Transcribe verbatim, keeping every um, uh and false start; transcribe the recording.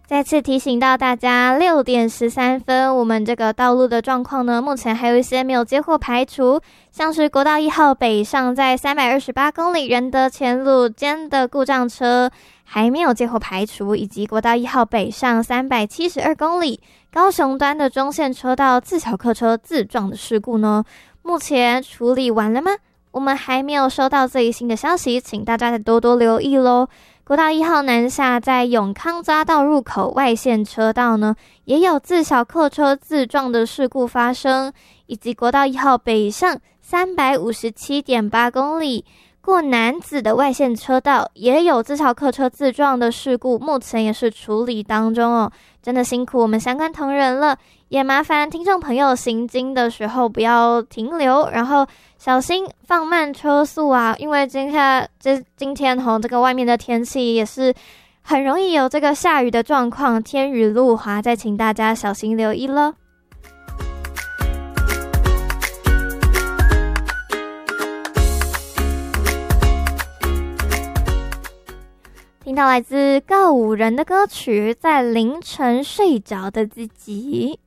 再次提醒到大家，六点十三分，我们这个道路的状况呢，目前还有一些没有接获排除，像是国道一号北上在三百二十八公里仁德前路间的故障车还没有接获排除，以及国道一号北上三百七十二公里高雄端的中线车道自小客车自撞的事故呢，目前处理完了吗？我们还没有收到最新的消息，请大家再多多留意咯。国道一号南下在永康匝道入口外线车道呢，也有自小客车自撞的事故发生，以及国道一号北上 三百五十七点八公里过楠梓的外线车道也有自小客车自撞的事故，目前也是处理当中哦。真的辛苦我们相关同仁了，也麻烦听众朋友行经的时候不要停留，然后小心放慢车速啊，因为今天这今天吼这个外面的天气也是很容易有这个下雨的状况，天雨路滑，再请大家小心留意了。听到来自告五人的歌曲《在凌晨睡着的自己》。